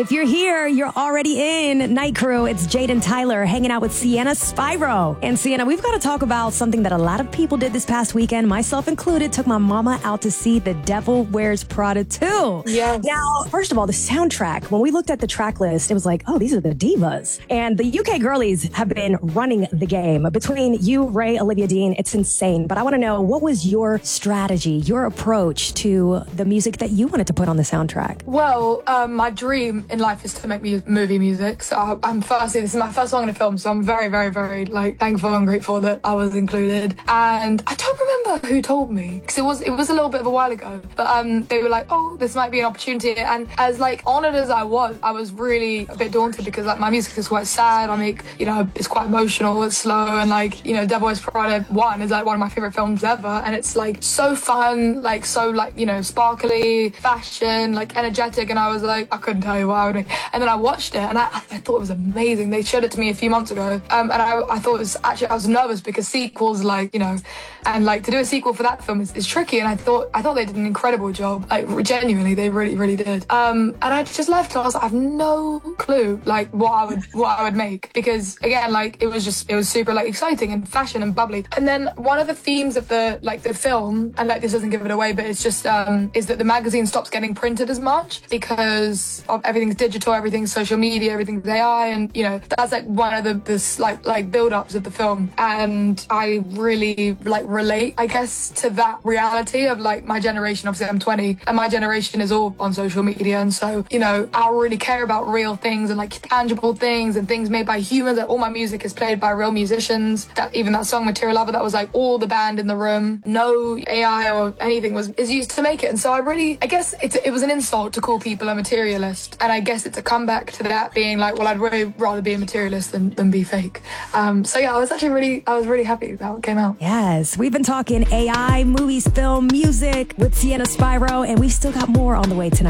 If you're here, you're already in Night Crew. It's Jaden Tyler hanging out with Sienna Spyro. And Sienna, we've got to talk about something that a lot of people did this past weekend, myself included, took my mama out to see The Devil Wears Prada 2. Yeah. Now, first of all, the soundtrack, when we looked at the track list, it was like, oh, these are the divas. And the UK girlies have been running the game. Between you, Ray, Olivia Dean, it's insane. But I want to know, what was your strategy, your approach to the music that you wanted to put on the soundtrack? Well, my dream in life is to make movie music. So this is my first song in a film. So I'm very, very, very thankful and grateful that I was included. And I don't remember who told me, because it was a little bit of a while ago. But they were like, oh, this might be an opportunity. And as honored as I was really a bit daunted, because my music is quite sad. It's quite emotional, it's slow, and Devil Wears Prada 1 is one of my favorite films ever. And it's so fun, sparkly, fashion, energetic. And I was like, I couldn't tell you what I would make. And then I watched it and I thought it was amazing. They showed it to me a few months ago. And I thought it was actually, I was nervous because sequels, to do a sequel for that film is tricky. And I thought they did an incredible job. Genuinely, they really, really did. And I just left and I was like, I have no clue, what I would make. Because again, it was super exciting and fashion and bubbly. And then one of the themes of the film, and this doesn't give it away, but it's just, is that the magazine stops getting printed as much because of everything's digital, everything's social media, everything's AI, and that's one of the build-ups of the film. And I really relate, I guess, to that reality of my generation. Obviously I'm 20 and my generation is all on social media, and so I really care about real things and tangible things and things made by humans. All my music is played by real musicians. Even that song Material Lover, that was all the band in the room, no AI or anything is used to make it. And so I guess it was an insult to call people a materialist, and I guess it's a comeback to that being well, I'd really rather be a materialist than be fake. So yeah, I was really happy with how it came out. Yes, we've been talking AI, movies, film, music with Sienna Spyro, and we've still got more on the way tonight.